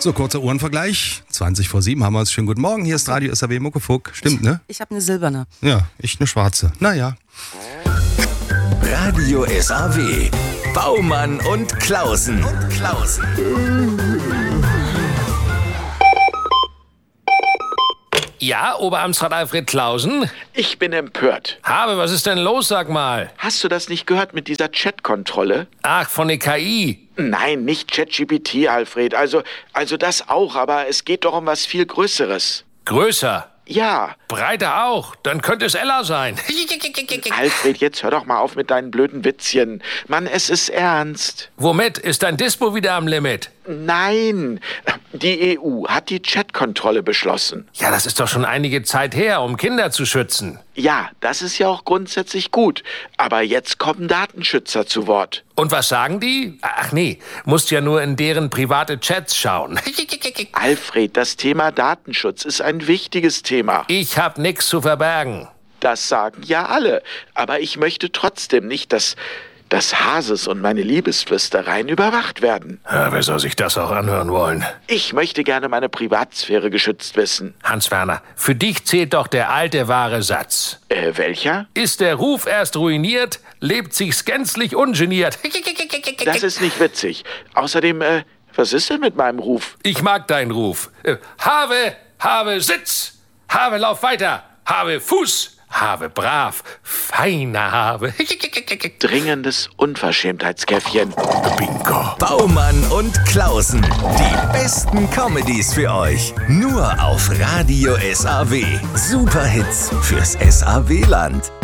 So, kurzer Uhrenvergleich. 20 vor 7 haben wir es. Schönen guten Morgen. Hier ist Radio SAW Muckefuck. Stimmt, ne? Ich habe eine silberne. Ja, ich eine schwarze. Naja. Radio SAW. Baumann und Klausen. Ja, Oberamtsrat Alfred Klausen? Ich bin empört. Habe, was ist denn los, sag mal? Hast du das nicht gehört mit dieser Chat-Kontrolle? Ach, von der KI. Nein, nicht ChatGPT, Alfred. Also das auch, aber es geht doch um was viel Größeres. Größer. Ja. Breiter auch. Dann könnte es Ella sein. Alfred, jetzt hör doch mal auf mit deinen blöden Witzchen. Mann, es ist ernst. Womit? Ist dein Dispo wieder am Limit? Nein, die EU hat die Chat-Kontrolle beschlossen. Ja, das ist doch schon einige Zeit her, um Kinder zu schützen. Ja, das ist ja auch grundsätzlich gut. Aber jetzt kommen Datenschützer zu Wort. Und was sagen die? Ach nee, musst ja nur in deren private Chats schauen. Alfred, das Thema Datenschutz ist ein wichtiges Thema. Ich hab nix zu verbergen. Das sagen ja alle. Aber ich möchte trotzdem nicht, dass Hases und meine Liebesflüstereien überwacht werden. Ja, wer soll sich das auch anhören wollen? Ich möchte gerne meine Privatsphäre geschützt wissen. Hans-Werner, für dich zählt doch der alte wahre Satz. Welcher? Ist der Ruf erst ruiniert, lebt sich's gänzlich ungeniert. Das ist nicht witzig. Außerdem, was ist denn mit meinem Ruf? Ich mag deinen Ruf. Habe Sitz, habe lauf weiter, habe Fuß, habe brav, feiner habe. Dringendes Unverschämtheitskäffchen. Bingo. Baumann und Klausen. Die besten Comedies für euch. Nur auf Radio SAW. Superhits fürs SAW-Land.